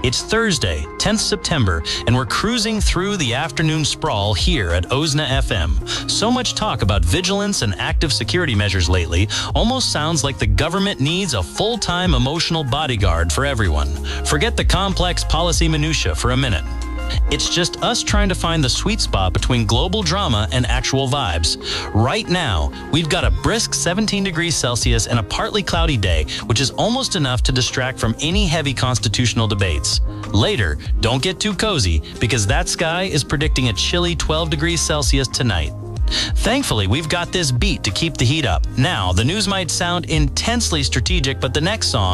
It's Thursday, 10th September, and we're cruising through the afternoon sprawl here at OZNA FM. So much talk about vigilance and active security measures lately almost sounds like the government needs a full-time emotional bodyguard for everyone. Forget the complex policy minutia for a minute. It's just us trying to find the sweet spot between global drama and actual vibes. Right now, we've got a brisk 17 degrees Celsius and a partly cloudy day, which is almost enough to distract from any heavy constitutional debates. Later, don't get too cozy, because that sky is predicting a chilly 12 degrees Celsius tonight. Thankfully, we've got this beat to keep the heat up. Now, the news might sound intensely strategic, but the next song